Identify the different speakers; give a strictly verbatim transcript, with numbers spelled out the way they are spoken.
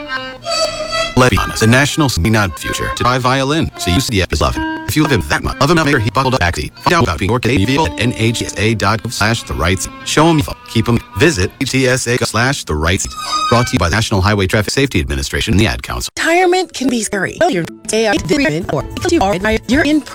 Speaker 1: Let's be honest, the Nationals may not future to buy violin, so you see is loving. If you love him that much, love him enough, he buckled up backseat. Find out about being your Canadian vehicle at N H S A dot gov slash the right seat. Show him, keep him, visit H T S A slash the right seat. Brought to you by the National Highway Traffic Safety Administration and the Ad Council.
Speaker 2: Retirement can be scary. Well, you're or you're in